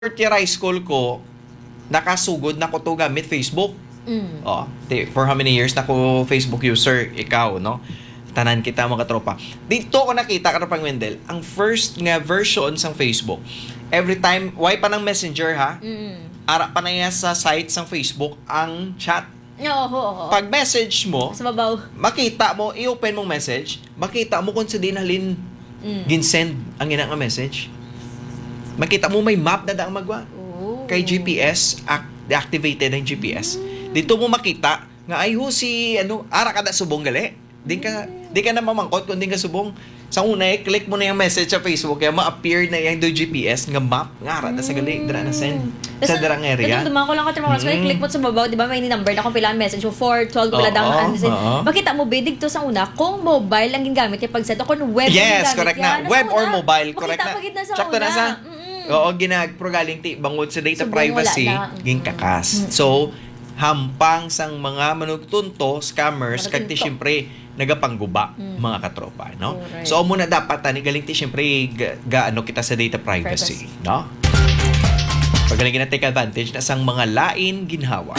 fourth year high school ko, nakasugod na ko to gamit Facebook. Oh, for how many years na ko Facebook user? Ikaw, no? Tanan kita mga tropa. Dito ko nakita, Katropang Wendell, ang first nga version sang Facebook. Every time, why pa ng Messenger, ha? Ara pa na yan sa site sang Facebook ang chat. Oo. Pag message mo, Sa babaw. makita mo, i-open mong message, makita mo kung sa dinalin ginsend ang ina nga message. Makita mo may map na daang magwa. Kay GPS, deactivated ang GPS. Dito mo makita nga ay si ara kada subong gali. Di ka na mamangkot kung di ka subong. Sa una click mo na yung message sa Facebook kaya ma-appear na yung do GPS nga map nga ara na sa gali dira na send sa darang area. Ito ko lang click mo sa babaw, di ba may ni-number na kung pila ang message mo 412 wala daw ang send. Makita mo bidig to sa una kung mobile lang gingamit yung pag-send o kung web yes, correct na. Web or mobile, correct na. Sakto na sa oo, ginag-progaling ti bangod sa data privacy ginkakas. So, hampang sang mga manugtunto, scammers, kag ti syempre nagapangguba mga katropa, no? Correct. So, muna dapat tani galing ti syempre gaano kita sa data privacy, no? Pagaling na take advantage na sang mga lain ginhawa.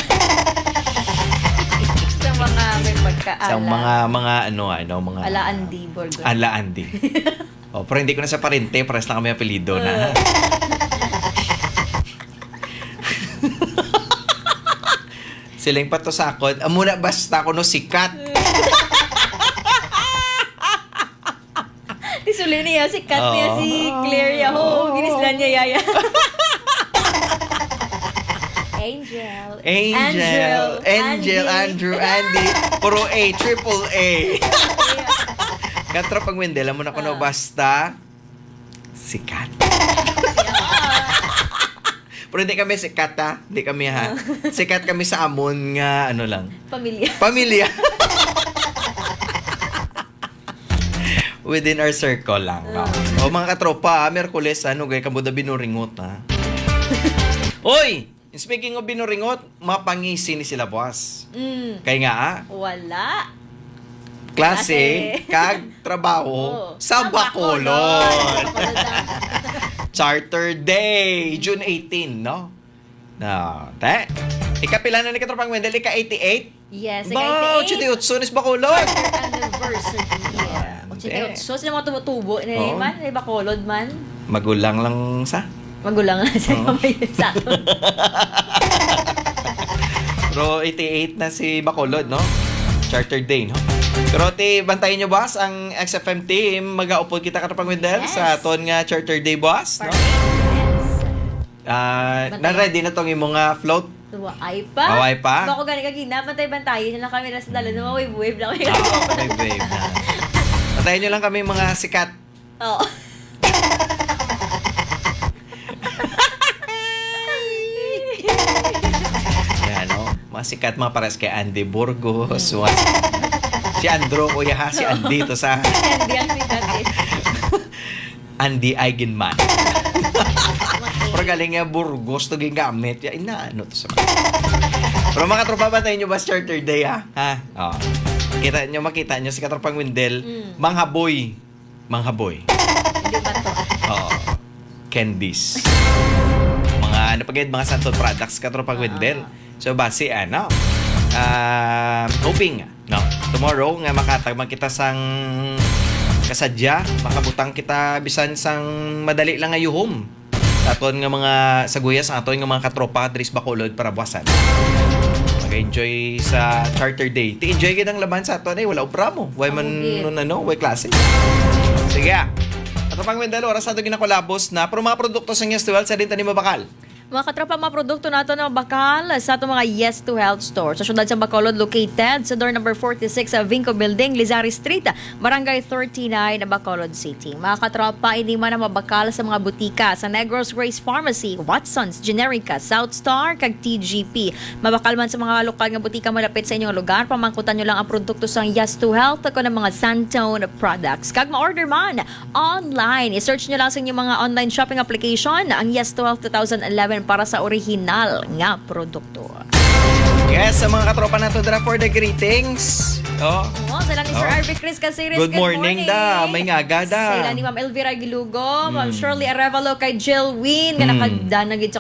Sa mga may pagkaala. Sa mga mga Alaandi, Borgo. Alaandi. Oh, pero hindi ko na sa parente, pares lang kami apelido na. Siling patusakot, amuna basta ko no sikat. Tisuli niya, sikat niya si Claire Yahoo. Ginislan niya yaya. Angel, Andrew, Andy. Puro A, triple A. Katropang Wendell, mo na ko no basta sikat. Pero hindi kami sikat, ha? Hindi kami, ha? Sikat kami sa amon nga, Pamilya. Within our circle lang, no? O mga katropa, Merkules, gaya kamuda binuringot, ha? Oy! Speaking of binuringot, mapangisi ni sila, boss. Kaya nga, ha? Wala. Klase, kag trabaho sa Bacolod. Charter Day, June 18, no? Ikapila na ni Katropang Wendell, ika-88? Yes, ika-88. Chiti Utsunis Bacolod. Charter anniversary. Chiti Utsunis, sila mga tumutubo. May Bacolod man. Magulang lang sa? Magulang lang sa ato. Pero 88 na si Bacolod, no? Charter Day, no? Pero bantayin nyo, boss, ang XFM team, mag-aupod kita Katropang Wendell sa aton nga Charter Day, boss, no? Na-ready na tong yung mga float? Ay pa? Ay pa? Bako gani kagina, bantay-bantayin na lang kami sa dala na wave lang kami. Wave na. Bantayin nyo lang kami mga sikat. Oo. Yan, no? Mga sikat, mga pares kay Andy Burgos, si Andro, kuya ha, si Andy to sa... Si Andy ang sikat eh. Andy Eigenman. Pero galing nga Burgos to gingamit. Ano to sa... Pero mga tropa, bantayin nyo ba Charter Day, ha? Oh. Makita nyo si Katropang Wendell, manghaboy. Hindi ba to? Oo. Candies. Mga Santon products Katropang Wendell. So, base, hoping, no? Tomorrow, nga makatagman kita sang kasadya, makabutang kita bisan sang madali lang ayuhom. Aton nga mga saguyas, aton nga mga katropa, Dris Bacolod para buwasan. Mag-enjoy sa Charter Day. Ti-enjoy ka ng laban sa aton, wala upramo. Why man, why klase? Sige, Katropang Wendell, oras na ito ginakolabos na, pero mga produkto sa Yes to Health, sa din tanim mabakal. Mga katropa, mga produkto nato na bakal sa itong mga Yes to Health store. Sa syudad sa Bacolod, located sa door number 46 sa Vinco Building, Lizari Street, Barangay 39, Bacolod City. Mga katropa, hindi man na mabakal sa mga butika sa Negros Grace Pharmacy, Watson's, Generica, South Star, kag TGP. Mabakal man sa mga lokal nga butika malapit sa inyong lugar, pamangkutan nyo lang ang produkto sa Yes to Health ako ng mga Santone products. Kag ma-order man online, i-search nyo lang sa inyong mga online shopping application ang Yes to Health 2011 para sa original nga produkto. Yes, sa mga katropa nato dra for the greetings. Oh. Sila ni Sir Oh. Arby Chris Casiris. Good morning da, may ngaga da. Sila ni Ma'am Elvira Gilugo, Ma'am Shirley Arevalo, kay Jill Win, nga nakagdanagid sa